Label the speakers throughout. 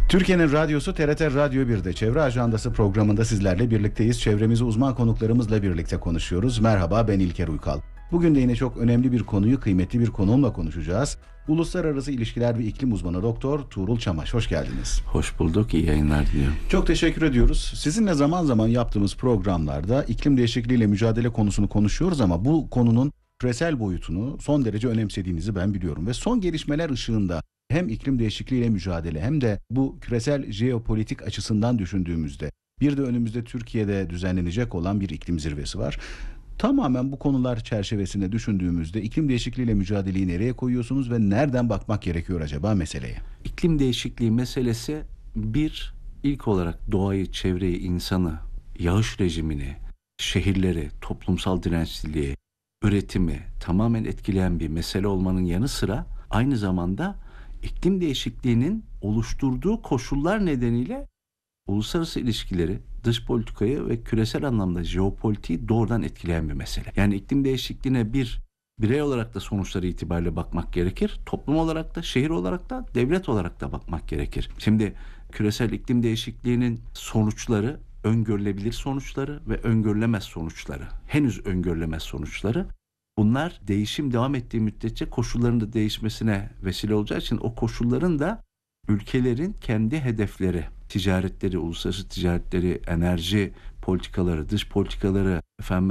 Speaker 1: Türkiye'nin radyosu TRT Radyo 1'de Çevre Ajandası programında sizlerle birlikteyiz. Çevremizi uzman konuklarımızla birlikte konuşuyoruz. Merhaba, ben İlker Uykal. Bugün de yine çok önemli bir konuyu kıymetli bir konuğumla konuşacağız. Uluslararası İlişkiler ve İklim Uzmanı Doktor Tuğrul Çamaş. Hoş geldiniz.
Speaker 2: Hoş bulduk, iyi yayınlar diliyorum.
Speaker 1: Çok teşekkür ediyoruz. Sizinle zaman zaman yaptığımız programlarda iklim değişikliğiyle mücadele konusunu konuşuyoruz ama bu konunun küresel boyutunu son derece önemsediğinizi ben biliyorum. Ve son gelişmeler ışığında hem iklim değişikliğiyle mücadele hem de bu küresel jeopolitik açısından düşündüğümüzde bir de önümüzde Türkiye'de düzenlenecek olan bir iklim zirvesi var. Tamamen bu konular çerçevesinde düşündüğümüzde iklim değişikliğiyle mücadeleyi nereye koyuyorsunuz ve nereden bakmak gerekiyor acaba meseleye?
Speaker 2: İklim değişikliği meselesi ilk olarak doğayı, çevreyi, insanı, yağış rejimini, şehirleri, toplumsal dirençliliği, üretimi tamamen etkileyen bir mesele olmanın yanı sıra aynı zamanda iklim değişikliğinin oluşturduğu koşullar nedeniyle uluslararası ilişkileri, dış politikayı ve küresel anlamda jeopolitiği doğrudan etkileyen bir mesele. Yani iklim değişikliğine birey olarak da sonuçları itibariyle bakmak gerekir. Toplum olarak da, şehir olarak da, devlet olarak da bakmak gerekir. Şimdi küresel iklim değişikliğinin sonuçları, öngörülebilir sonuçları ve öngörülemez sonuçları. Henüz öngörülemez sonuçları. Bunlar değişim devam ettiği müddetçe koşulların da değişmesine vesile olacağı için o koşulların da ülkelerin kendi hedefleri, ticaretleri, uluslararası ticaretleri, enerji politikaları, dış politikaları,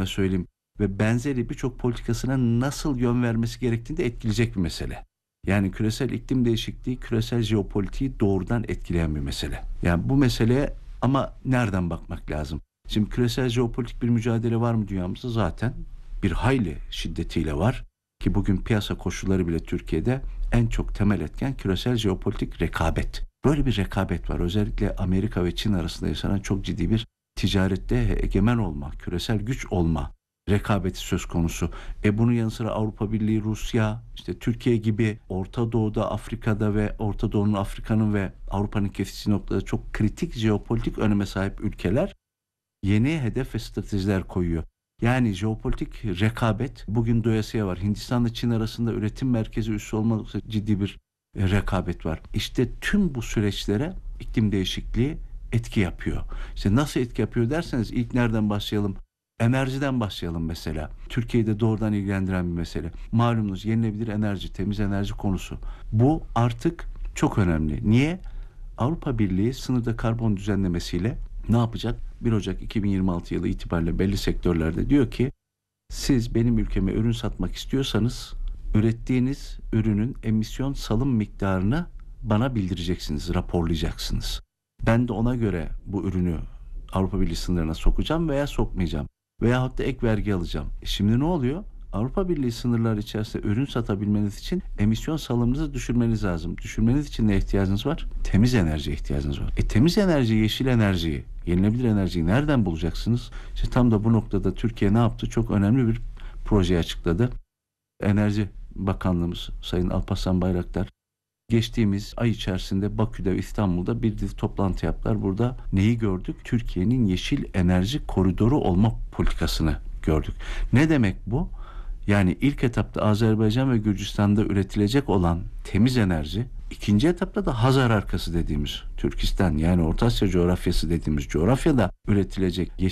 Speaker 2: ve benzeri birçok politikasına nasıl yön vermesi gerektiğini de etkileyecek bir mesele. Yani küresel iklim değişikliği, küresel jeopolitiği doğrudan etkileyen bir mesele. Yani bu meseleye ama nereden bakmak lazım? Şimdi küresel jeopolitik bir mücadele var mı dünyamızda? Zaten bir hayli şiddetiyle var ki bugün piyasa koşulları bile Türkiye'de en çok temel etken küresel jeopolitik rekabet. Böyle bir rekabet var. Özellikle Amerika ve Çin arasında yaşanan çok ciddi bir ticarette egemen olma, küresel güç olma rekabeti söz konusu. Bunun yanı sıra Avrupa Birliği, Rusya, Türkiye gibi Orta Doğu'da, Afrika'da ve Orta Doğu'nun, Afrika'nın ve Avrupa'nın kesiştiği noktada çok kritik jeopolitik öneme sahip ülkeler yeni hedef ve stratejiler koyuyor. Yani jeopolitik rekabet bugün doyasıya var. Hindistan'la Çin arasında üretim merkezi üssü olmak üzere ciddi bir rekabet var. Tüm bu süreçlere iklim değişikliği etki yapıyor. Nasıl etki yapıyor derseniz ilk nereden başlayalım? Enerjiden başlayalım mesela. Türkiye'de doğrudan ilgilendiren bir mesele. Malumunuz yenilebilir enerji, temiz enerji konusu. Bu artık çok önemli. Niye? Avrupa Birliği sınırda karbon düzenlemesiyle ne yapacak? 1 Ocak 2026 yılı itibariyle belli sektörlerde diyor ki siz benim ülkeme ürün satmak istiyorsanız ürettiğiniz ürünün emisyon salım miktarını bana bildireceksiniz, raporlayacaksınız. Ben de ona göre bu ürünü Avrupa Birliği sınırlarına sokacağım veya sokmayacağım. Veyahut da ek vergi alacağım. Şimdi ne oluyor? Avrupa Birliği sınırları içerisinde ürün satabilmeniz için emisyon salımınızı düşürmeniz lazım. Düşürmeniz için ne ihtiyacınız var? Temiz enerjiye ihtiyacınız var. Temiz enerji, yeşil enerjiyi, yenilebilir enerjiyi nereden bulacaksınız? Tam da bu noktada Türkiye ne yaptı? Çok önemli bir proje açıkladı. Enerji Bakanlığımız Sayın Alparslan Bayraktar geçtiğimiz ay içerisinde Bakü'de ve İstanbul'da bir dizi toplantı yaptılar. Burada neyi gördük? Türkiye'nin yeşil enerji koridoru olma politikasını gördük. Ne demek bu? Yani ilk etapta Azerbaycan ve Gürcistan'da üretilecek olan temiz enerji, ikinci etapta da Hazar Arkası dediğimiz Türkistan yani Orta Asya coğrafyası dediğimiz coğrafyada üretilecek